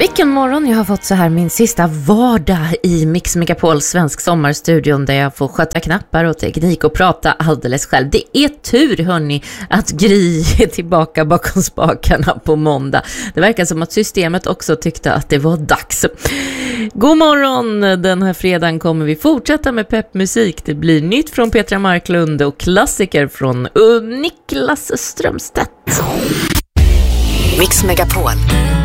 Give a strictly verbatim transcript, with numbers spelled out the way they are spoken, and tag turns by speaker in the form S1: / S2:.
S1: Vilken morgon jag har fått så här min sista vardag i Mix Megapol svensk sommarstudion där jag får sköta knappar och teknik och prata alldeles själv. Det är tur hörni att Gry är tillbaka bakom spakarna på måndag. Det verkar som att systemet också tyckte att det var dags. God morgon, den här fredagen kommer vi fortsätta med peppmusik. Det blir nytt från Petra Marklund och klassiker från uh, Niklas Strömstedt.
S2: Mix Megapol.